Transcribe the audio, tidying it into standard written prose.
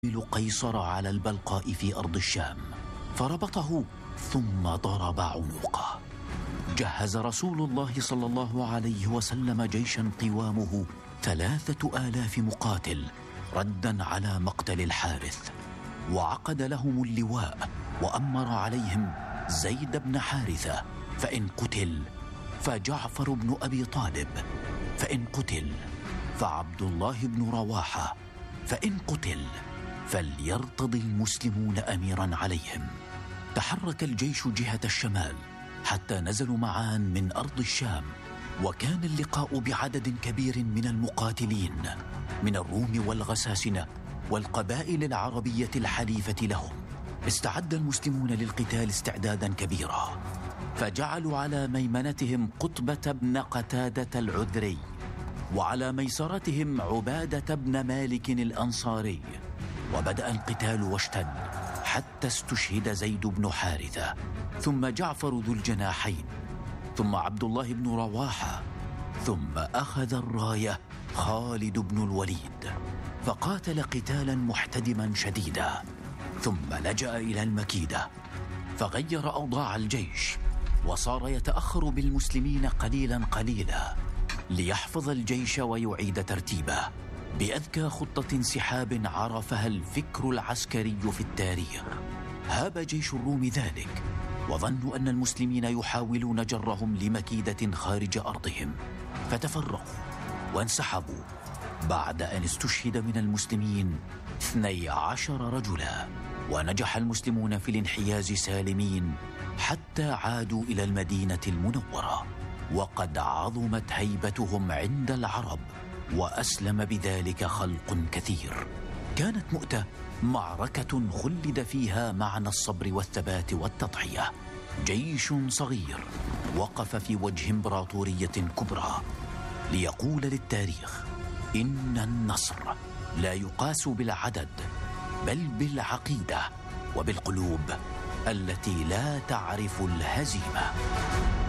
قيصر على البلقاء في أرض الشام، فربطه ثم ضرب عنقه. جهز رسول الله صلى الله عليه وسلم جيشا قوامه 3000 مقاتل ردا على مقتل الحارث، وعقد لهم اللواء وأمر عليهم زيد بن حارثة فإن قتل، فجعفر بن أبي طالب فإن قتل، فعبد الله بن رواحة فإن قتل، فليرتضي المسلمون أميرا عليهم. تحرك الجيش جهة الشمال حتى نزلوا معان من أرض الشام، وكان اللقاء بعدد كبير من المقاتلين من الروم والغساسنة والقبائل العربية الحليفة لهم. استعد المسلمون للقتال استعدادا كبيرا، فجعلوا على ميمنتهم قطبة بن قتادة العذري، وعلى ميسرتهم عبادة بن مالك الأنصاري. وبدأ القتال واشتد حتى استشهد زيد بن حارثة، ثم جعفر ذو الجناحين، ثم عبد الله بن رواحة، ثم أخذ الراية خالد بن الوليد، فقاتل قتالا محتدما شديدا، ثم لجأ إلى المكيدة، فغير أوضاع الجيش وصار يتأخر بالمسلمين قليلا قليلا ليحفظ الجيش ويعيد ترتيبه بأذكى خطة انسحاب عرفها الفكر العسكري في التاريخ. هاب جيش الروم ذلك، وظنوا أن المسلمين يحاولون جرهم لمكيدة خارج أرضهم، فتفرقوا وانسحبوا بعد أن استشهد من المسلمين 12 رجلا. ونجح المسلمون في الانحياز سالمين حتى عادوا إلى المدينة المنورة، وقد عظمت هيبتهم عند العرب، وأسلم بذلك خلق كثير. كانت مؤتة معركة خلد فيها معنى الصبر والثبات والتضحية. جيش صغير وقف في وجه إمبراطورية كبرى ليقول للتاريخ إن النصر لا يقاس بالعدد، بل بالعقيدة وبالقلوب التي لا تعرف الهزيمة.